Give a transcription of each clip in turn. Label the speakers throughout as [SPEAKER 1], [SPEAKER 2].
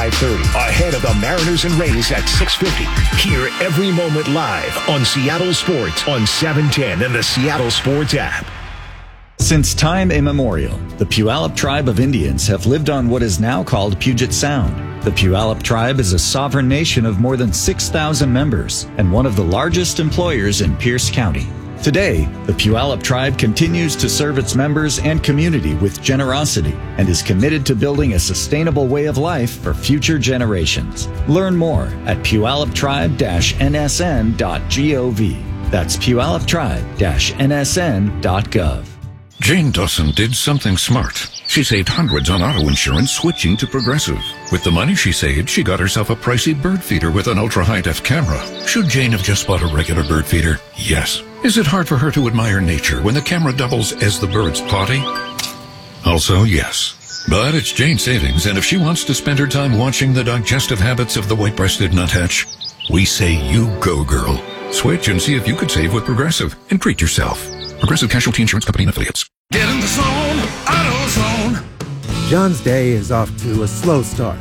[SPEAKER 1] 5:30. Ahead of the Mariners and Rays at 6:50. Hear every moment live on Seattle Sports on 710 and the Seattle Sports app.
[SPEAKER 2] Since time immemorial, the Puyallup tribe of Indians have lived on what is now called Puget Sound. The Puyallup tribe is a sovereign nation of more than 6,000 members and one of the largest employers in Pierce County. Today, the Puyallup tribe continues to serve its members and community with generosity and is committed to building a sustainable way of life for future generations. Learn more at puyalluptribe-nsn.gov. That's puyalluptribe-nsn.gov.
[SPEAKER 3] Jane Dawson did something smart. She saved hundreds on auto insurance switching to Progressive. With the money she saved, she got herself a pricey bird feeder with an ultra-high-def camera. Should Jane have just bought a regular bird feeder? Yes. Is it hard for her to admire nature when the camera doubles as the bird's potty? Also, yes. But it's Jane's savings, and if she wants to spend her time watching the digestive habits of the white-breasted nuthatch, we say you go, girl. Switch and see if you could save with Progressive and treat yourself. Progressive Casualty Insurance Company and Affiliates.
[SPEAKER 4] Get in the zone, AutoZone.
[SPEAKER 5] John's day is off to a slow start.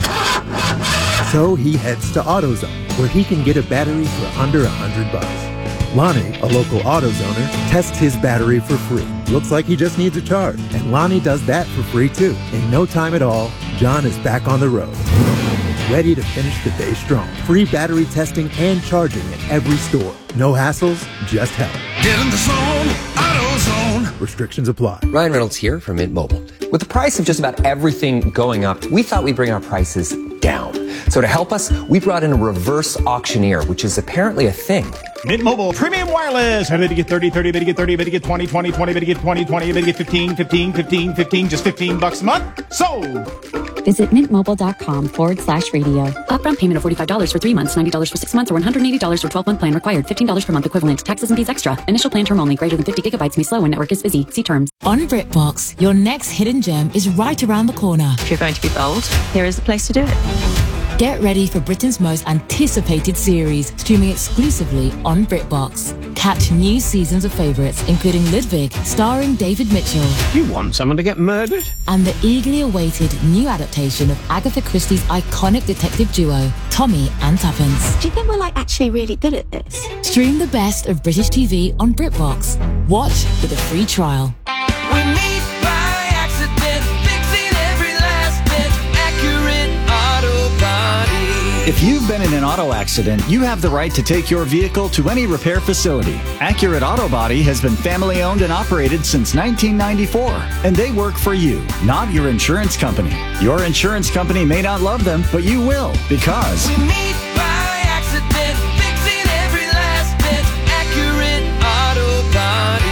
[SPEAKER 5] So he heads to AutoZone, where he can get a battery for under $100. Lonnie, a local AutoZoner, tests his battery for free. Looks like he just needs a charge, and Lonnie does that for free too. In no time at all, John is back on the road, ready to finish the day strong. Free battery testing and charging at every store. No hassles, just help.
[SPEAKER 4] Get in the zone, AutoZone.
[SPEAKER 5] Restrictions apply.
[SPEAKER 6] Ryan Reynolds here from Mint Mobile. With the price of just about everything going up, we thought we'd bring our prices down. So to help us, we brought in a reverse auctioneer, which is apparently a thing.
[SPEAKER 7] Mint Mobile Premium Wireless. How did you get 30, 30, better get 30, better get 20, 20, 20, better get 20, 20, better get 15, 15, 15, 15, just $15 a month? Sold!
[SPEAKER 8] Visit mintmobile.com/radio. Upfront payment of $45 for 3 months, $90 for 6 months, or $180 for 12-month plan required. $15 per month equivalent. Taxes and fees extra. Initial plan term only. Greater than 50 gigabytes may slow when network is busy. See terms.
[SPEAKER 9] On BritBox, your next hidden gem is right around the corner.
[SPEAKER 10] If you're going to be bold, here is the place to do it.
[SPEAKER 9] Get ready for Britain's most anticipated series, streaming exclusively on BritBox. Catch new seasons of favourites, including Ludwig, starring David Mitchell.
[SPEAKER 11] You want someone to get murdered?
[SPEAKER 9] And the eagerly awaited new adaptation of Agatha Christie's iconic detective duo, Tommy and Tuppence.
[SPEAKER 10] Do you think we're actually really good at this?
[SPEAKER 9] Stream the best of British TV on BritBox. Watch with a free trial.
[SPEAKER 4] We meet by accident, fixing every last bit, accurate auto body.
[SPEAKER 2] If you've been in an auto accident, you have the right to take your vehicle to any repair facility. Accurate Auto Body has been family owned and operated since 1994, and they work for you, not your insurance company. Your insurance company may not love them, but you will, because
[SPEAKER 4] We meet by accident, fixing every last bit, accurate auto body.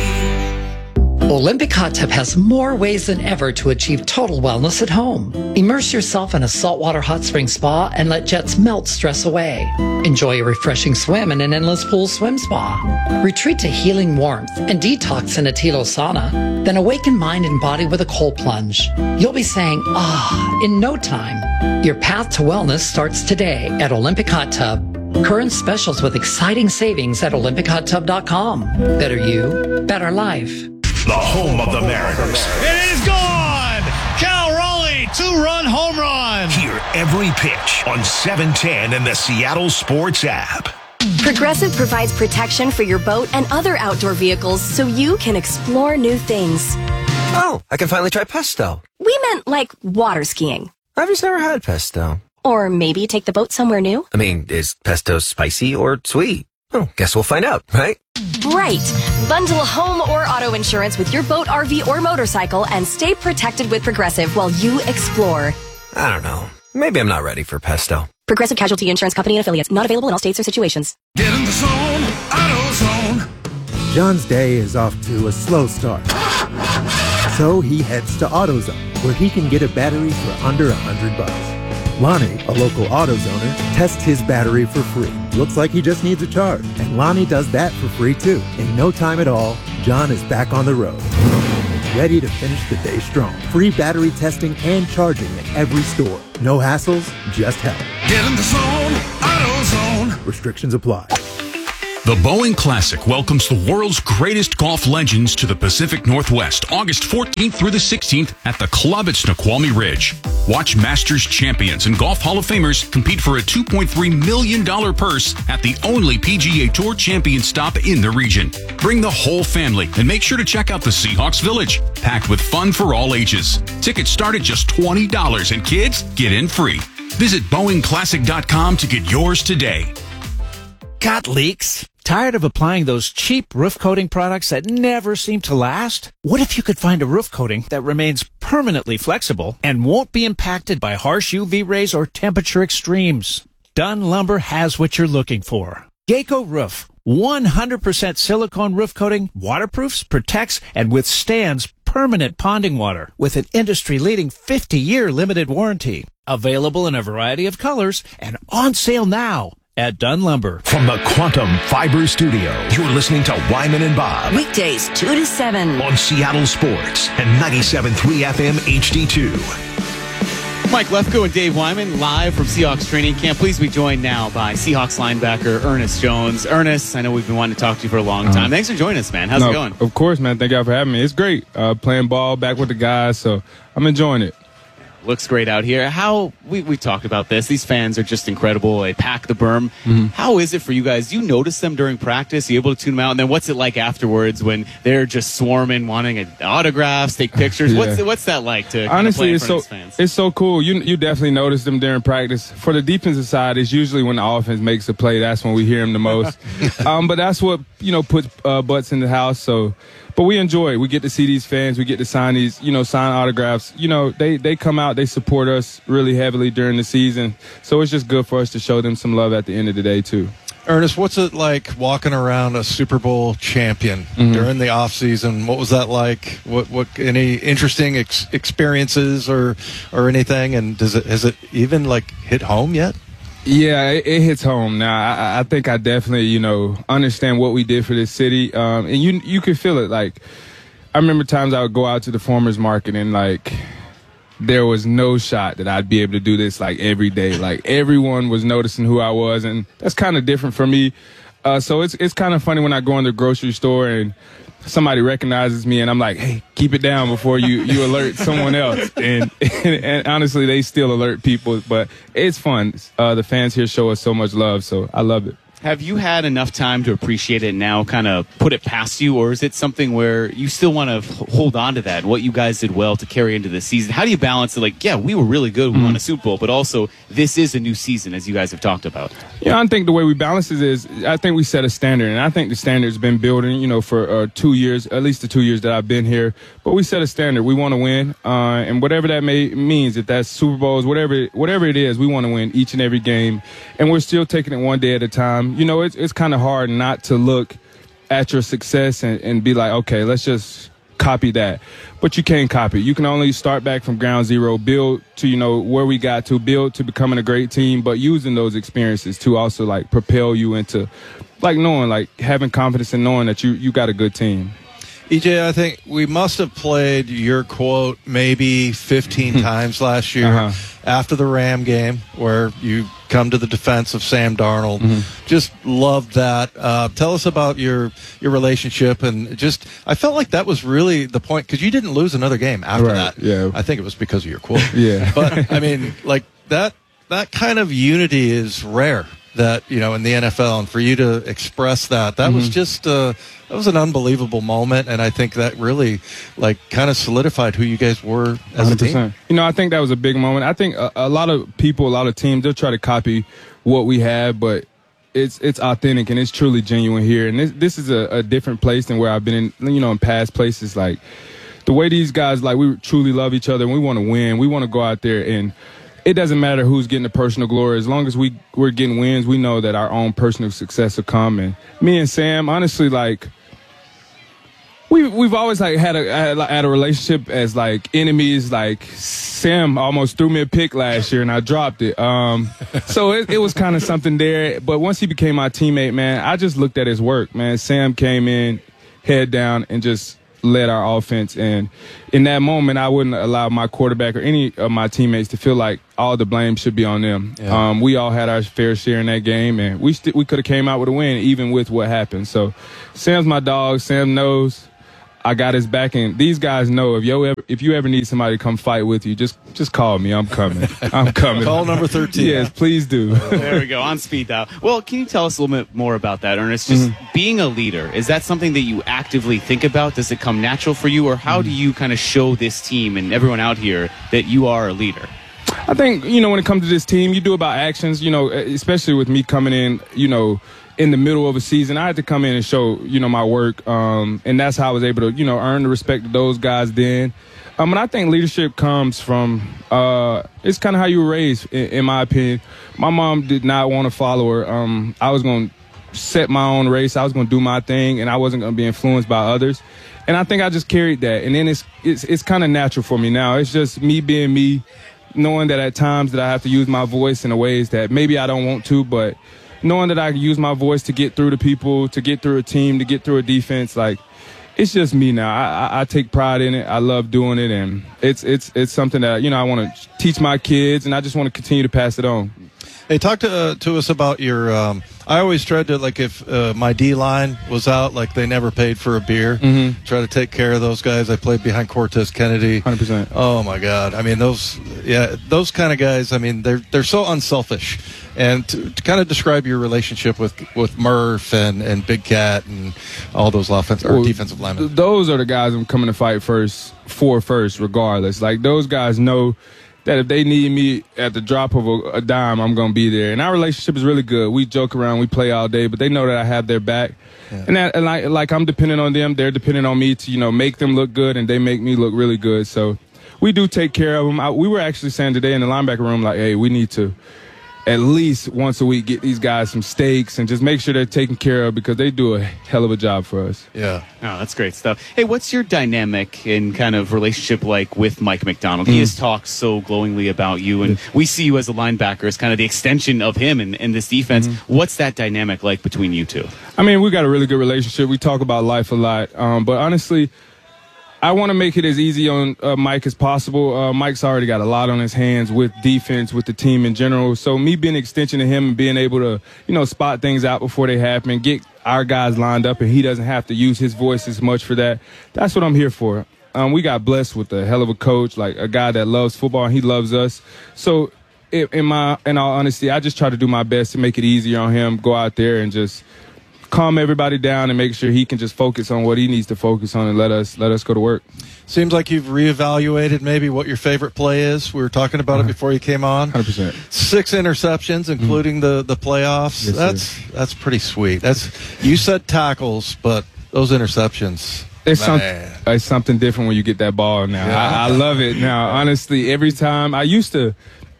[SPEAKER 12] Olympic Hot Tub has more ways than ever to achieve total wellness at home. Immerse yourself in a saltwater hot spring spa and let jets melt stress away. Enjoy a refreshing swim in an endless pool swim spa. Retreat to healing warmth and detox in a Tilo sauna. Then awaken mind and body with a cold plunge. You'll be saying, in no time. Your path to wellness starts today at Olympic Hot Tub. Current specials with exciting savings at olympichottub.com. Better you, better life.
[SPEAKER 1] The home of the Mariners.
[SPEAKER 7] It is gone! Cal Raleigh, 2-run home run!
[SPEAKER 1] Hear every pitch on 710 and the Seattle Sports app.
[SPEAKER 13] Progressive provides protection for your boat and other outdoor vehicles so you can explore new things.
[SPEAKER 14] Oh, I can finally try pesto.
[SPEAKER 13] We meant like water skiing.
[SPEAKER 14] I've just never had pesto.
[SPEAKER 13] Or maybe take the boat somewhere new.
[SPEAKER 14] I mean, is pesto spicy or sweet? Oh, guess we'll find out, right?
[SPEAKER 13] Right. Bundle home or auto insurance with your boat, RV, or motorcycle and stay protected with Progressive while you explore.
[SPEAKER 14] I don't know. Maybe I'm not ready for pesto.
[SPEAKER 13] Progressive Casualty Insurance Company and Affiliates. Not available in all states or situations.
[SPEAKER 4] Get in the zone, AutoZone.
[SPEAKER 5] John's day is off to a slow start. So he heads to AutoZone, where he can get a battery for under $100. Lonnie, a local AutoZoner, tests his battery for free. Looks like he just needs a charge, and Lonnie does that for free too. In no time at all, John is back on the road, ready to finish the day strong. Free battery testing and charging at every store. No hassles, just help.
[SPEAKER 4] Get in the zone, AutoZone.
[SPEAKER 5] Restrictions apply.
[SPEAKER 15] The Boeing Classic welcomes the world's greatest golf legends to the Pacific Northwest, August 14th through the 16th at the club at Snoqualmie Ridge. Watch Masters champions and Golf Hall of Famers compete for a $2.3 million purse at the only PGA Tour champion stop in the region. Bring the whole family and make sure to check out the Seahawks Village, packed with fun for all ages. Tickets start at just $20 and kids get in free. Visit BoeingClassic.com to get yours today.
[SPEAKER 16] Got leaks? Tired of applying those cheap roof coating products that never seem to last? What if you could find a roof coating that remains permanently flexible and won't be impacted by harsh UV rays or temperature extremes? Dunn Lumber has what you're looking for. Geico Roof. 100% silicone roof coating, waterproofs, protects, and withstands permanent ponding water with an industry-leading 50-year limited warranty. Available in a variety of colors and on sale now at Dunn Lumber.
[SPEAKER 1] From the Quantum Fiber Studio, you're listening to Wyman and Bob.
[SPEAKER 17] Weekdays 2 to 7
[SPEAKER 1] on Seattle Sports and 97.3 FM HD2.
[SPEAKER 18] Mike Lefko and Dave Wyman live from Seahawks training camp. Please be joined now by Seahawks linebacker Ernest Jones. Ernest, I know we've been wanting to talk to you for a long time. Thanks for joining us, man. How's it going?
[SPEAKER 19] Of course, man. Thank y'all for having me. It's great playing ball back with the guys, so I'm enjoying it.
[SPEAKER 18] Looks great out here. How we talked about this. These fans are just incredible. They pack the berm. How is it for you guys? Do you notice them during practice? Are you able to tune them out? And then what's it like afterwards when they're just swarming, wanting autographs, take pictures?
[SPEAKER 19] Yeah.
[SPEAKER 18] What's that like to
[SPEAKER 19] honestly?
[SPEAKER 18] Play in front of these fans?
[SPEAKER 19] It's so cool. You definitely notice them during practice. For the defensive side, it's usually when the offense makes a play. That's when we hear them the most. But that's what puts butts in the house. So. But we enjoy it. We get to see these fans. We get to sign these, sign autographs. They come out. They support us really heavily during the season. So it's just good for us to show them some love at the end of the day, too.
[SPEAKER 20] Ernest, what's it like walking around a Super Bowl champion during the off season? What was that like? What any interesting experiences or anything? And has it even hit home yet?
[SPEAKER 19] Yeah, it hits home. Now, I think I definitely, understand what we did for this city. And you could feel it. I remember times I would go out to the farmers market and, there was no shot that I'd be able to do this, every day. Everyone was noticing who I was, and that's kind of different for me. So it's kind of funny when I go in the grocery store and somebody recognizes me and I'm like, hey, keep it down before you alert someone else. And honestly, they still alert people, but it's fun. The fans here show us so much love, so I love it.
[SPEAKER 18] Have you had enough time to appreciate it now, kind of put it past you, or is it something where you still want to hold on to that, what you guys did well to carry into the season? How do you balance it? Yeah, we were really good, we won a Super Bowl, but also this is a new season, as you guys have talked about.
[SPEAKER 19] Yeah, I think the way we balance it is, I think we set a standard, and I think the standard's been building, for 2 years, at least the 2 years that I've been here. But we set a standard. We want to win, and whatever that means, if that's Super Bowls, whatever it is, we want to win each and every game, and we're still taking it one day at a time. It's kind of hard not to look at your success and be like, okay, let's just copy that. But you can't copy. You can only start back from ground zero, build to, where we got to, build to becoming a great team, but using those experiences to also, propel you into, knowing, having confidence in knowing that you got a good team.
[SPEAKER 20] EJ, I think we must have played your quote maybe 15 times last year after the Ram game where you come to the defense of Sam Darnold. Just loved that. Tell us about your relationship. And I felt like that was really the point because you didn't lose another game after that.
[SPEAKER 19] Yeah.
[SPEAKER 20] I think it was because of your quote.
[SPEAKER 19] Yeah.
[SPEAKER 20] But, I mean, that kind of unity is rare. That in the NFL, and for you to express that was just that was an unbelievable moment, and I think that really kind of solidified who you guys were as 100%. A team.
[SPEAKER 19] I think that was a big moment. I think a lot of people, a lot of teams, they'll try to copy what we have, but it's authentic and it's truly genuine here. And this is a different place than where I've been in, in past places. The way these guys, we truly love each other and we want to win. We want to go out there and. It doesn't matter who's getting the personal glory. As long as we're getting wins, we know that our own personal success will come. And me and Sam, honestly, we've always had a relationship as enemies. Sam almost threw me a pick last year and I dropped it. So it was kind of something there. But once he became my teammate, man, I just looked at his work, man. Sam came in, head down, and just led our offense. And in that moment, I wouldn't allow my quarterback or any of my teammates to feel like all the blame should be on them.
[SPEAKER 20] Yeah.
[SPEAKER 19] We all had our fair share in that game, and we could have came out with a win even with what happened. So Sam's my dog. Sam knows I got his back, and these guys know if you ever need somebody to come fight with you, just call me. I'm coming. I'm coming.
[SPEAKER 20] Call number 13.
[SPEAKER 19] Yes, please do.
[SPEAKER 18] There we go, on speed dial. Well, can you tell us a little bit more about that, Ernest? Just being a leader, is that something that you actively think about? Does it come natural for you, or how do you kind of show this team and everyone out here that you are a leader?
[SPEAKER 19] I think, when it comes to this team, you do about actions, especially with me coming in, in the middle of a season. I had to come in and show, my work, and that's how I was able to, earn the respect of those guys then. And I think leadership comes from, it's kind of how you were raised, in my opinion. My mom did not want to follow her. I was going to set my own race. I was going to do my thing, and I wasn't going to be influenced by others. And I think I just carried that. And then it's kind of natural for me now. It's just me being me, knowing that at times that I have to use my voice in ways that maybe I don't want to, but knowing that I can use my voice to get through to people, to get through a team, to get through a defense, it's just me now. I take pride in it. I love doing it, and it's something that I want to teach my kids, and I just want to continue to pass it on.
[SPEAKER 20] Hey, talk to us about your. I always tried to, if my D line was out, they never paid for a beer. Try to take care of those guys. I played behind Cortez Kennedy.
[SPEAKER 19] 100%.
[SPEAKER 20] Oh my God! I mean, those kind of guys. I mean, they're so unselfish. And to kind of describe your relationship with Murph and Big Cat and all those defensive linemen.
[SPEAKER 19] Those are the guys I'm coming to fight first, regardless. Those guys know that if they need me at the drop of a dime, I'm going to be there. And our relationship is really good. We joke around, we play all day, but they know that I have their back. Yeah. And I'm dependent on them. They're dependent on me to, make them look good, and they make me look really good. So we do take care of them. We were actually saying today in the linebacker room, hey, we need to at least once a week get these guys some steaks and just make sure they're taken care of, because they do a hell of a job for us.
[SPEAKER 20] Yeah.
[SPEAKER 18] Oh, that's great stuff. Hey, what's your dynamic and kind of relationship with Mike McDonald? He has talked so glowingly about you, and we see you as a linebacker as kind of the extension of him in this defense. What's that dynamic like between you two?
[SPEAKER 19] I mean, we got a really good relationship. We talk about life a lot, but honestly, I want to make it as easy on Mike as possible. Mike's already got a lot on his hands with defense, with the team in general. So me being an extension of him and being able to, spot things out before they happen, get our guys lined up, and he doesn't have to use his voice as much for that. That's what I'm here for. We got blessed with a hell of a coach, a guy that loves football, and he loves us. So in all honesty, I just try to do my best to make it easier on him, go out there and just calm everybody down and make sure he can just focus on what he needs to focus on and let us go to work.
[SPEAKER 20] Seems like you've reevaluated maybe what your favorite play is. We were talking about it before you came on.
[SPEAKER 19] 100%.
[SPEAKER 20] 6 interceptions, including the playoffs.
[SPEAKER 19] Yes,
[SPEAKER 20] that's pretty sweet. You said tackles, but those interceptions.
[SPEAKER 19] It's something different when you get that ball now. Yeah. I love it now. Honestly, every time I used to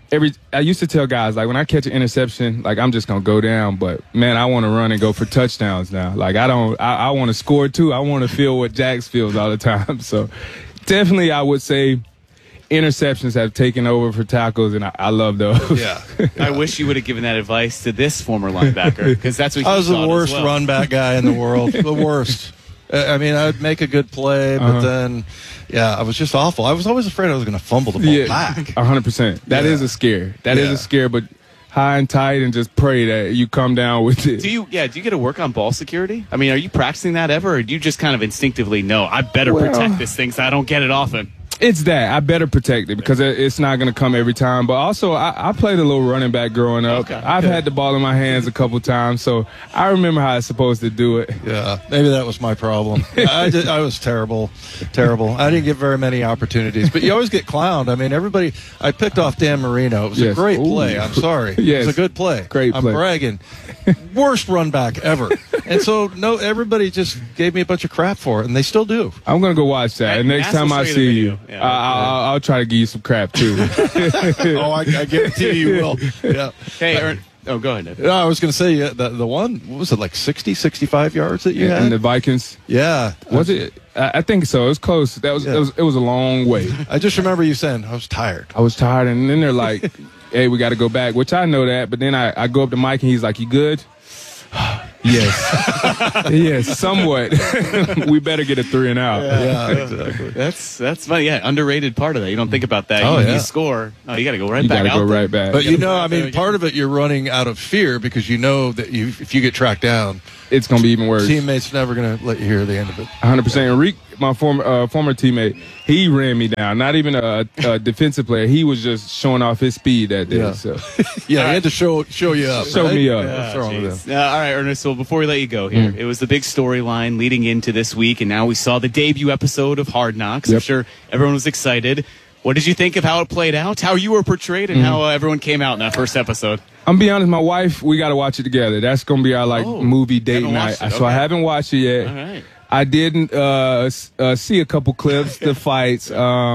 [SPEAKER 19] tell guys, when I catch an interception, I'm just going to go down. But, man, I want to run and go for touchdowns now. I want to score, too. I want to feel what Jax feels all the time. So, definitely I would say interceptions have taken over for tackles, and I love those.
[SPEAKER 20] Yeah.
[SPEAKER 18] I wish you would have given that advice to this former linebacker, because that's what he
[SPEAKER 20] I was the worst
[SPEAKER 18] run
[SPEAKER 20] back guy in the world. The worst. I mean, I'd make a good play, but then, I was just awful. I was always afraid I was going to fumble the ball back.
[SPEAKER 19] 100%. That is a scare. That is a scare, but high and tight and just pray that you come down with it.
[SPEAKER 18] Do you get to work on ball security? I mean, are you practicing that ever, or do you just kind of instinctively know, I better protect this thing so I don't get it often?
[SPEAKER 19] It's that. I better protect it because it's not going to come every time. But also, I played a little running back growing up.
[SPEAKER 18] Okay.
[SPEAKER 19] I've had the ball in my hands a couple times, so I remember how I was supposed to do it.
[SPEAKER 20] Yeah, maybe that was my problem. I was terrible. I didn't get very many opportunities, but you always get clowned. I mean, I picked off Dan Marino. It was a great play. I'm sorry.
[SPEAKER 19] Yes.
[SPEAKER 20] It was a good play.
[SPEAKER 19] Great play.
[SPEAKER 20] I'm bragging. Worst run back ever. And so, everybody just gave me a bunch of crap for it, and they still do.
[SPEAKER 19] I'm going to go watch that. And next time I see you, I'll try to give you some crap, too.
[SPEAKER 20] I guarantee you will. Yeah.
[SPEAKER 18] Hey, go ahead.
[SPEAKER 20] No, I was going to say, the one, what was it, 60, 65 yards that you had?
[SPEAKER 19] And the Vikings?
[SPEAKER 20] Yeah.
[SPEAKER 19] Was it? I think so. It was close. It was a long way.
[SPEAKER 20] I just remember you saying, I was tired.
[SPEAKER 19] And then they're like, hey, we got to go back, which I know that. But then I go up to Mike, and he's like, you good? Yes. Yes, somewhat. We better get a 3 and out.
[SPEAKER 20] Yeah, exactly.
[SPEAKER 18] That's funny. Yeah, underrated part of that. You don't think about that.
[SPEAKER 20] Oh,
[SPEAKER 18] you
[SPEAKER 20] yeah.
[SPEAKER 18] score. Oh, you got to go right
[SPEAKER 19] You
[SPEAKER 18] back
[SPEAKER 19] got to
[SPEAKER 18] out
[SPEAKER 19] go
[SPEAKER 18] there.
[SPEAKER 19] right back.
[SPEAKER 20] But, you know, I mean, part of it, you're running out of fear because you know that if you get tracked down,
[SPEAKER 19] it's going to be even worse.
[SPEAKER 20] Teammates never going to let you hear the end of it.
[SPEAKER 19] 100%. Enrique, my former teammate, he ran me down. Not even a defensive player. He was just showing off his speed that day.
[SPEAKER 20] Yeah.
[SPEAKER 19] So.
[SPEAKER 20] Yeah, he had to show you up.
[SPEAKER 19] Show
[SPEAKER 20] right?
[SPEAKER 19] me up.
[SPEAKER 20] What's wrong with him?
[SPEAKER 18] All right, Ernest, so before we let you go here, it was the big storyline leading into this week, and now we saw the debut episode of Hard Knocks.
[SPEAKER 19] Yep.
[SPEAKER 18] I'm sure everyone was excited. What did you think of how it played out, how you were portrayed, and how everyone came out in that first episode?
[SPEAKER 19] I'm be honest, my wife, we got to watch it together. That's going to be our movie date night. So I haven't watched it yet.
[SPEAKER 18] All right.
[SPEAKER 19] I didn't see a couple clips, the fights.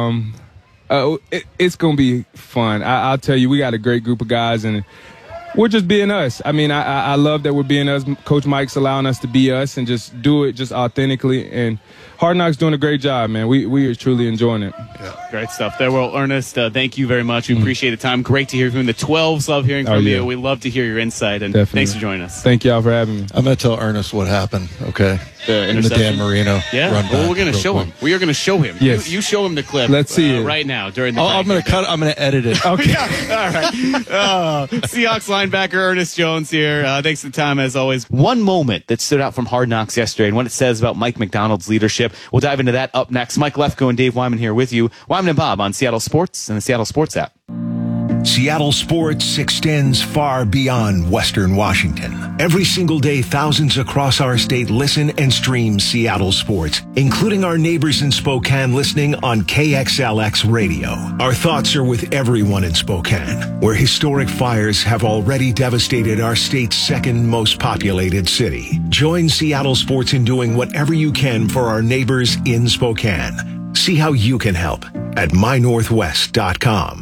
[SPEAKER 19] It's going to be fun. I'll tell you, we got a great group of guys, and we're just being us. I mean, I love that we're being us. Coach Mike's allowing us to be us and just do it just authentically. And Hard Knocks doing a great job, man. We are truly enjoying it.
[SPEAKER 18] Yeah. Great stuff there. Well, Ernest, thank you very much. We appreciate the time. Great to hear from you. The 12s love hearing from you. We love to hear your insight, and thanks for joining us.
[SPEAKER 19] Thank y'all for having me.
[SPEAKER 20] I'm going to tell Ernest what happened, okay?
[SPEAKER 18] In
[SPEAKER 20] the Dan Marino.
[SPEAKER 18] Yeah,
[SPEAKER 20] run
[SPEAKER 18] well,
[SPEAKER 20] back
[SPEAKER 18] we're going to show him. We are going to show him.
[SPEAKER 19] Yes.
[SPEAKER 18] You show him the clip.
[SPEAKER 19] Let's see it
[SPEAKER 18] right now during the
[SPEAKER 20] I'm going to cut. I'm going to edit it.
[SPEAKER 19] Okay.
[SPEAKER 18] All right. Seahawks linebacker Ernest Jones here. Thanks for the time, as always. One moment that stood out from Hard Knocks yesterday and what it says about Mike McDonald's leadership. We'll dive into that up next. Mike Lefko and Dave Wyman here with you. Wyman and Bob on Seattle Sports and the Seattle Sports app.
[SPEAKER 1] Seattle Sports extends far beyond Western Washington. Every single day, thousands across our state listen and stream Seattle Sports, including our neighbors in Spokane listening on KXLX Radio. Our thoughts are with everyone in Spokane, where historic fires have already devastated our state's second most populated city. Join Seattle Sports in doing whatever you can for our neighbors in Spokane. See how you can help at mynorthwest.com.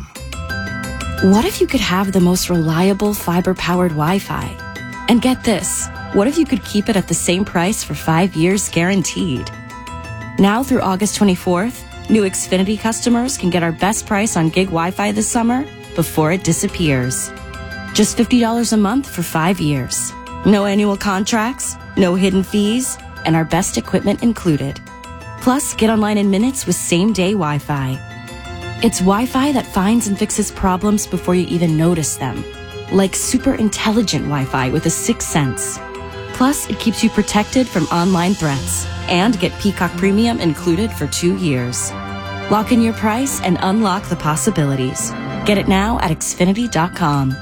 [SPEAKER 8] What if you could have the most reliable fiber-powered Wi-Fi? And get this, what if you could keep it at the same price for 5 years guaranteed? Now through August 24th, new Xfinity customers can get our best price on gig Wi-Fi this summer before it disappears. Just $50 a month for 5 years. No annual contracts, no hidden fees, and our best equipment included. Plus, get online in minutes with same-day Wi-Fi. It's Wi-Fi that finds and fixes problems before you even notice them. Like super intelligent Wi-Fi with a sixth sense. Plus, it keeps you protected from online threats. And get Peacock Premium included for 2 years. Lock in your price and unlock the possibilities. Get it now at Xfinity.com.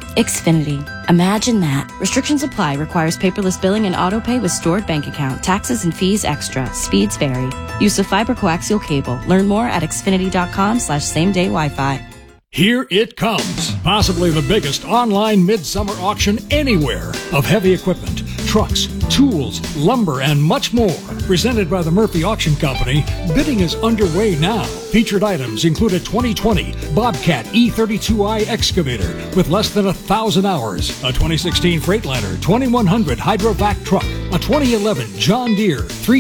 [SPEAKER 8] Xfinity. Imagine that. Restrictions apply. Requires paperless billing and autopay with stored bank account. Taxes and fees extra. Speeds vary. Use of fiber coaxial cable. Learn more at Xfinity.com/same-day Wi-Fi.
[SPEAKER 21] Here it comes, possibly the biggest online midsummer auction anywhere of heavy equipment, trucks, tools, lumber, and much more. Presented by the Murphy Auction Company, bidding is underway now. Featured items include a 2020 Bobcat E32i excavator with less than 1,000 hours, a 2016 Freightliner 2100 Hydrovac truck, a 2011 John Deere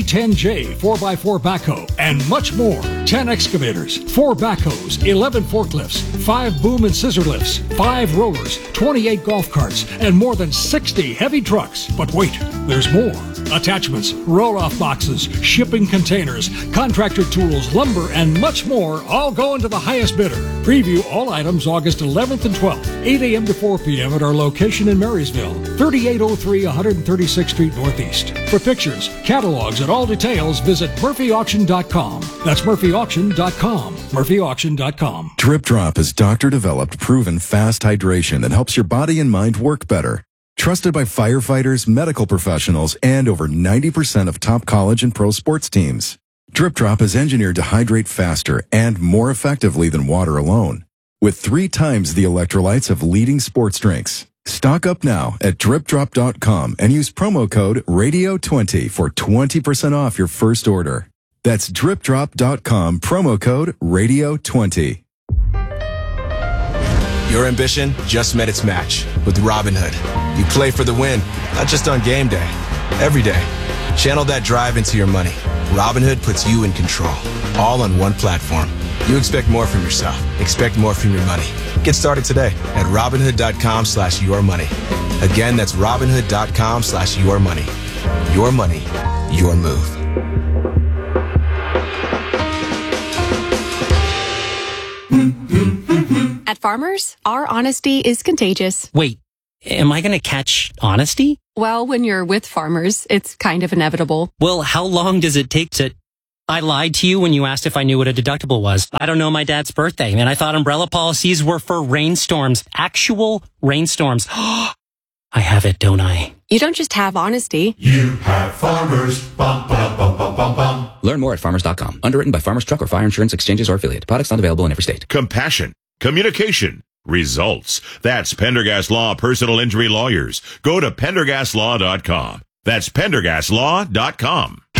[SPEAKER 21] 310J 4x4 backhoe, and much more. 10 excavators, 4 backhoes, 11 forklifts, 5 boom and scissor lifts, 5 rollers, 28 golf carts, and more than 60 heavy trucks. But wait, there's more. Attachments, roll-off boxes, shipping containers, contractor tools, lumber, and much more all go into the highest bidder. Preview all items August 11th and 12th, 8 a.m. to 4 p.m. at our location in Marysville, 3803 136th Street Northeast. For pictures, catalogs, and all details, visit murphyauction.com. That's murphyauction.com. murphyauction.com.
[SPEAKER 22] Drip Drop is doctor-developed, proven fast hydration that helps your body and mind work better. Trusted by firefighters, medical professionals, and over 90% of top college and pro sports teams. Drip Drop is engineered to hydrate faster and more effectively than water alone, with 3 times the electrolytes of leading sports drinks. Stock up now at dripdrop.com and use promo code RADIO20 for 20% off your first order. That's dripdrop.com, promo code RADIO20.
[SPEAKER 23] Your ambition just met its match with Robinhood. You play for the win, not just on game day, every day. Channel that drive into your money. Robinhood puts you in control, all on one platform. You expect more from yourself. Expect more from your money. Get started today at Robinhood.com/yourmoney. Again, that's Robinhood.com/yourmoney. Your money, your move.
[SPEAKER 3] At Farmers, our honesty is contagious.
[SPEAKER 6] Wait, am I going to catch honesty?
[SPEAKER 3] Well, when you're with Farmers, it's kind of inevitable.
[SPEAKER 6] Well, how long does it take to... I lied to you when you asked if I knew what a deductible was. I don't know my dad's birthday, and I thought umbrella policies were for rainstorms. Actual rainstorms. I have it, don't I?
[SPEAKER 3] You don't just have honesty.
[SPEAKER 11] You have Farmers. Bum, bum, bum, bum, bum, bum.
[SPEAKER 24] Learn more at farmers.com. Underwritten by Farmers Truck or Fire Insurance Exchanges or Affiliate. Products not available in every state.
[SPEAKER 25] Compassion. Communication. Results. That's Pendergast Law Personal Injury Lawyers. Go to PendergastLaw.com. That's PendergastLaw.com.